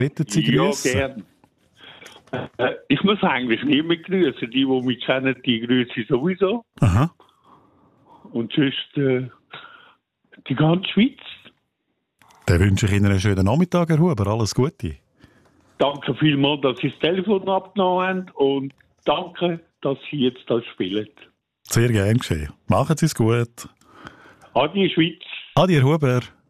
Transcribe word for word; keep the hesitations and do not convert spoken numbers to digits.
Bitte Sie Ja, grüßen. gern. Äh, ich muss eigentlich niemanden grüßen. Die, die mich kennen, die grüße ich sowieso. Aha. Und sonst äh, die ganze Schweiz. Dann wünsche ich Ihnen einen schönen Nachmittag, Herr Huber. Alles Gute. Danke vielmals, dass Sie das Telefon abgenommen haben. Und danke, dass Sie jetzt das spielen. Sehr gern geschehen. Machen Sie es gut. Adi, Schweiz. Adi, Herr Huber.